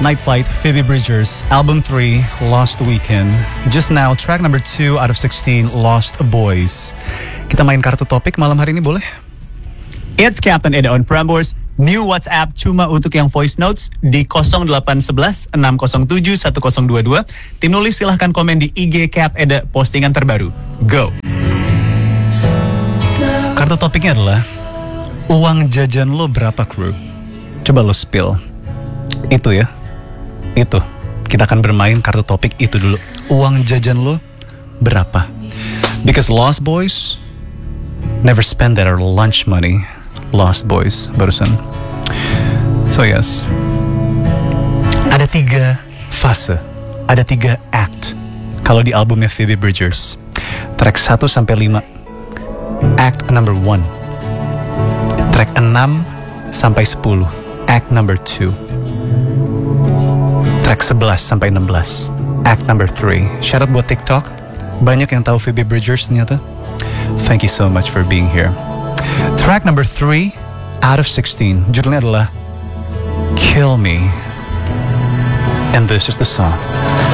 Night Flight, Phoebe Bridgers, album 3, Lost Weekend. Just now, track number 2 out of 16, Lost Boys. Kita main kartu topik malam hari ini, boleh? It's Captain Eda on Prambors. New WhatsApp cuma untuk yang voice notes di 0811 607 1022. Tim nulis silahkan komen di IG Cap Eda postingan terbaru. Go. Kartu topiknya adalah uang jajan lo berapa, kru? Coba lo spill. Itu ya. Itu. Kita akan bermain kartu topik itu dulu. Uang jajan lo berapa? Because Lost Boys never spend their lunch money. Lost Boys barusan. So yes, ada 3 fase, ada 3 act kalau di albumnya Phoebe Bridgers. Track 1 sampai 5, act number 1. Track 6 sampai 10, act number 2. Track 11 sampai 16, act number 3. Shout out buat TikTok, banyak yang tahu Phoebe Bridgers ternyata. Thank you so much for being here. Track number 3 out of 16, judulnya adalah Kill Me. And this is the song.